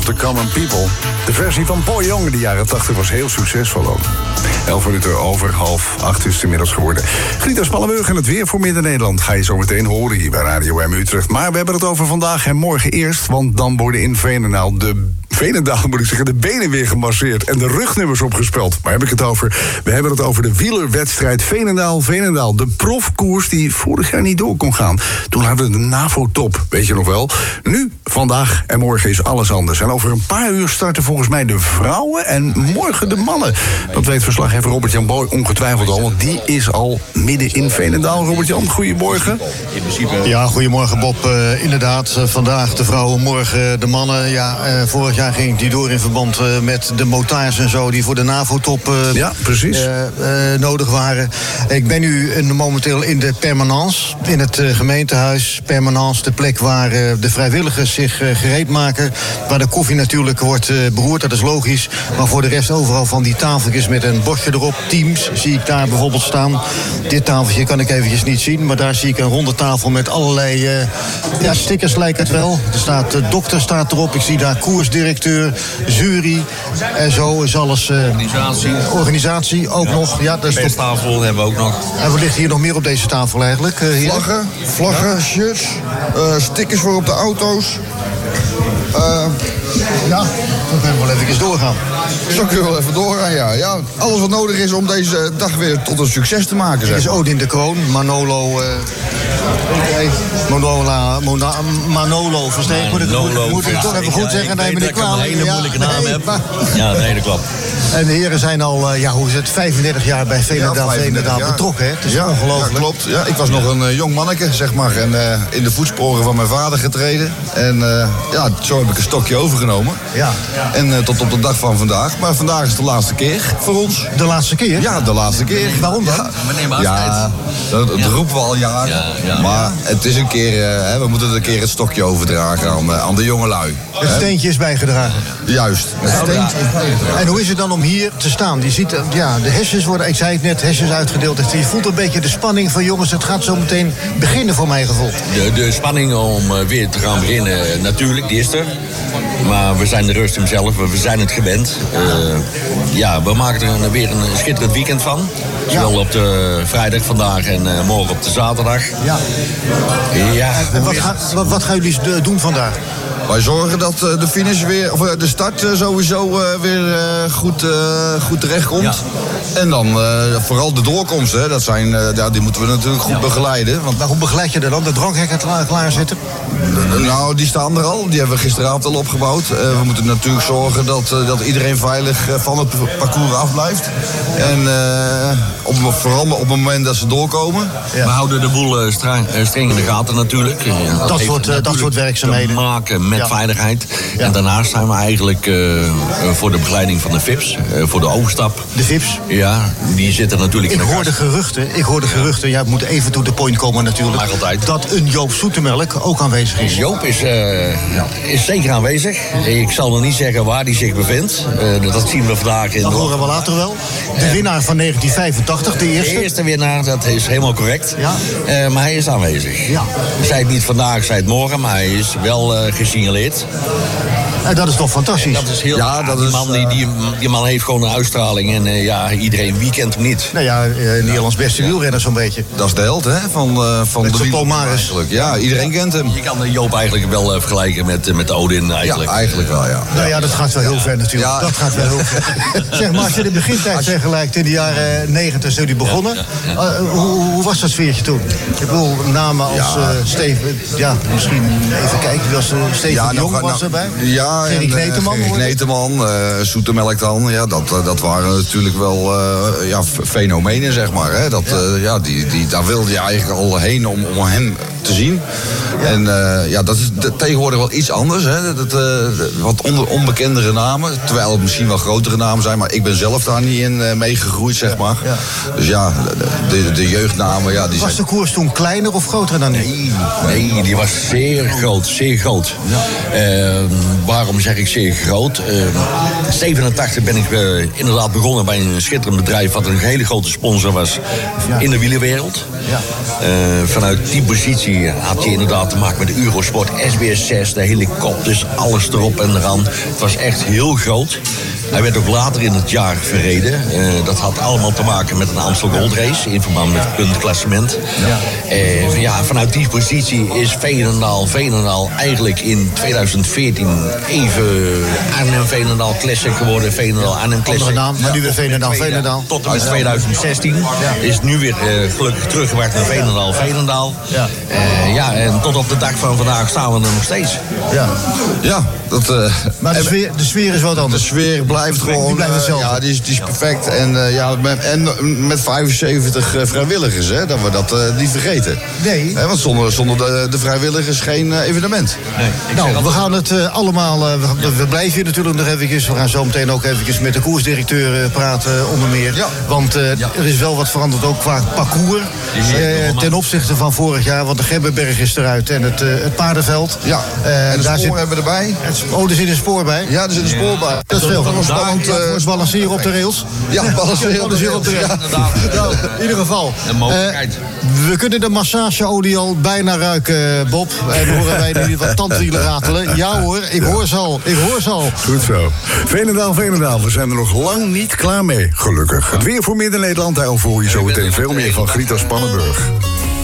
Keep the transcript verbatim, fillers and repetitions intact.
The Common People. De versie van Paul Young in de jaren tachtig was heel succesvol ook. Elf minuten over half acht is het inmiddels geworden. Grieter Spallenburg en het weer voor Midden-Nederland ga je zo meteen horen hier bij Radio M Utrecht. Maar we hebben het over vandaag en morgen eerst, want dan worden in Veenendaal de Veenendaal moet ik zeggen, de benen weer gemasseerd en de rugnummers opgespeld. Waar heb ik het over? We hebben het over de wielerwedstrijd Veenendaal-Veenendaal. De profkoers die vorig jaar niet door kon gaan. Toen hadden we de NAVO-top, weet je nog wel. Nu, vandaag en morgen is alles anders. En over een paar uur starten volgens mij de vrouwen en morgen de mannen. Dat weet verslaggever Robert-Jan Boy ongetwijfeld al, want die is al midden in Veenendaal. Robert-Jan, goedemorgen. Ja, goedemorgen Bob. Uh, inderdaad, uh, vandaag de vrouwen, morgen de mannen. Ja, uh, vorig jaar ging die door in verband uh, met de motards en zo die voor de NAVO-top uh, ja, precies. Uh, uh, nodig waren. Ik ben nu uh, momenteel in de Permanence, in het uh, gemeentehuis. Permanence, de plek waar uh, de vrijwilligers zich uh, gereed maken. Waar de koffie natuurlijk wordt uh, beroerd, dat is logisch. Maar voor de rest overal van die tafeltjes met een bordje erop. Teams zie ik daar bijvoorbeeld staan. Dit tafeltje kan ik eventjes niet zien, maar daar zie ik een ronde tafel met allerlei uh, ja, stickers lijkt het wel. Er staat uh, dokter staat erop, ik zie daar koersdirecteur, jury en zo is alles. Uh, organisatie. Organisatie ook ja. nog. Ja, dat is Pesttafel hebben we ook nog. En wat ligt hier nog meer op deze tafel eigenlijk? Uh, vlaggen, vlaggen, ja. shirts, uh, stickers voor op de auto's. Uh, ja, dan kunnen we wel even doorgaan. Zo kunnen we wel even doorgaan, ja. ja. Alles wat nodig is om deze dag weer tot een succes te maken. Dit is Odin de Kroon, Manolo... Uh, Manola, Mona, Manolo, versteek. Moet ik, moet, moet ik het toch even goed zeggen? Nee, meneer Kwaal. Ik weet dat ik een hele moeilijke naam nee, heb. Maar... Ja, nee, dat klopt. En de heren zijn al, uh, ja, hoe is het, vijfendertig jaar bij Veenendaal, ja, Veenendaal betrokken, hè? Het is ja, ongelooflijk. Ja, klopt. Ja, ik was nog een uh, jong manneke, zeg maar. En uh, in de voetsporen van mijn vader getreden. En uh, ja, zo heb ik een stokje overgenomen. Ja. En uh, tot op de dag van vandaag. Maar vandaag is de laatste keer voor ons. De laatste keer? Ja, de laatste keer. Waarom dan? Ja, meneer ja dat, dat ja. roepen we al jaren. Ja, ja, maar ja. het is een keer, uh, hè, we moeten een keer het stokje overdragen aan, uh, aan de jongelui. Het hè? steentje is bijgedragen. Juist. Het steentje is bijgedragen. En hoe is het dan om hier te staan? Je ziet, ja, de hersens worden, ik zei het net, hersens uitgedeeld. Je voelt een beetje de spanning van jongens, het gaat zo meteen beginnen voor mijn gevoel. De, de spanning om uh, weer te gaan beginnen, natuurlijk, die is er. Maar we zijn de rust hem zelf, we zijn het gewend. Uh, ja, we maken er een, weer een schitterend weekend van. Zowel ja. op de vrijdag vandaag en uh, morgen op de zaterdag. Ja. ja en en wat, ga, wat, wat gaan jullie doen vandaag? Wij zorgen dat uh, de finish weer, of uh, de start uh, sowieso uh, weer uh, goed, uh, goed terechtkomt. Ja. En dan uh, vooral de doorkomst, hè, dat zijn, uh, ja, die moeten we natuurlijk goed ja. begeleiden. Want... Maar hoe begeleid je dat dan? De drankhekken klaar, klaar zitten? Nou, die staan er al. Die hebben we gisteravond al opgebouwd. Uh, we moeten natuurlijk zorgen dat, uh, dat iedereen veilig uh, van het parcours afblijft. Ja. En uh, op, vooral op het moment dat ze doorkomen. Ja. We houden de boel uh, streng, uh, streng in de gaten natuurlijk. Uh, dat, dat, soort, uh, dat soort werkzaamheden. Te maken met ja. veiligheid. Ja. En daarnaast zijn we eigenlijk uh, voor de begeleiding van de V I P's, uh, voor de overstap. De V I P's? Ja, die zitten natuurlijk ik in de hoor de geruchten, Ik hoor de geruchten, ja, het moet even to the point komen natuurlijk. Maar altijd. Dat een Joop Zoetemelk ook aanwezig is. Joop is, uh, ja. is zeker aanwezig. Ik zal nog niet zeggen waar hij zich bevindt. Uh, dat zien we vandaag in. Dat horen we later wel. De uh, winnaar van negentien vijfentachtig, de eerste. De eerste winnaar, dat is helemaal correct. Ja. Uh, maar hij is aanwezig. Ja. Zij het niet vandaag, zij het morgen, maar hij is wel uh, gesignaleerd. En dat is toch fantastisch? Dat is heel, ja, dat die, is, man, die, die, die man heeft gewoon een uitstraling. En uh, ja, iedereen, wie kent hem niet? Nou ja, uh, Nederlands beste wielrenner zo'n beetje. Dat is de held, hè? Van, uh, van met de Palmares. Ja, iedereen kent hem. Je kan Joop eigenlijk wel uh, vergelijken met, uh, met Odin eigenlijk. Ja, eigenlijk wel, ja. Nou ja, dat gaat wel heel ver natuurlijk. Ja. Dat gaat wel heel ver. Zeg maar, als je de begintijd vergelijkt in de jaren negentig toen die begonnen. Ja, ja, ja. Uh, hoe, hoe was dat sfeertje toen? Ik bedoel, namen als ja. uh, Steven... Ja, misschien even kijken. Wie was uh, Steven ja, de Jong nou, was nou, erbij? Ja, Gerry Kneteman. Gerry Kneteman, uh, Zoetemelk dan. Ja, dat, uh, dat waren natuurlijk wel uh, ja, fenomenen, zeg maar. Hè. Dat, uh, ja, die, die, daar wilde je eigenlijk al heen om, om hem te zien. Ja. En uh, ja, dat is de, tegenwoordig wel iets anders. Hè. Dat, uh, wat onder, onbekendere namen. Terwijl het misschien wel grotere namen zijn. Maar ik ben zelf daar niet in uh, meegegroeid, zeg maar. Ja. Dus ja, de, de, de jeugdnamen... Ja, die was zijn... de koers toen kleiner of groter dan nu? Nee, nee, die was zeer groot, zeer groot. Ja. Uh, waarom zeg ik zeer groot? Uh, zevenentachtig ben ik uh, inderdaad begonnen bij een schitterend bedrijf... wat een hele grote sponsor was ja. in de wielerwereld. Ja. Uh, vanuit die positie had je inderdaad te maken met de Eurosport, S B S zes, de helikopters, alles erop en eraan. Het was echt heel groot. Hij werd ook later in het jaar verreden. Uh, dat had allemaal te maken met een Amstel Gold Race... in verband met het puntklassement. Ja. Uh, ja, vanuit die positie is Veenendaal, Veenendaal eigenlijk in tweeduizend veertien... even Arnhem-Veenendaal Classic geworden. Veenendaal Arnhem Classic. Andere naam, maar nu weer Veenendaal, Veenendaal. Tot en met tweeduizend zestien ja. is nu weer uh, gelukkig teruggewerkt naar Veenendaal, Veenendaal. Ja. Uh, ja, en tot op de dag van vandaag staan we er nog steeds. Ja, ja dat... Uh, maar de sfeer, de sfeer is wat anders. De sfeer blijft gewoon... Die blijft hetzelfde. Uh, ja, die is, die is perfect. En, uh, ja, met, en met vijfenzeventig uh, vrijwilligers, hè, dat we dat uh, niet vergeten. Nee. Hè, want zonder, zonder de, de vrijwilligers geen uh, evenement. Nee, nou, we gaan het uh, allemaal... Uh, we, we blijven hier natuurlijk nog eventjes. We gaan zo meteen ook eventjes met de koersdirecteur uh, praten, uh, onder meer. Ja. Want uh, ja. er is wel wat veranderd ook qua parcours. Uh, ten opzichte van vorig jaar, want de Gebbenberg is eruit en het, uh, het paardenveld. Ja, uh, en de daar spoor zit, hebben we erbij. Het, oh, er zit een spoor bij? Ja, er zit een spoor bij. Dat is veel. Dat is spannend. Uh, voor balanceren op de rails. Ja, balanceren op de rails. Op de rails. Ja. Nou, in ieder geval. Een mogelijkheid. Uh, we kunnen de massageolie al bijna ruiken, Bob. En horen wij nu wat tandwielen ratelen. Ja hoor, ik hoor ze al. Ik hoor ze al. Goed zo. Veenendaal, Veenendaal. We zijn er nog lang niet klaar mee, gelukkig. Het weer voor Midden-Nederland. Daarover hoor je zo meteen veel meer van Grieter Spannenburg.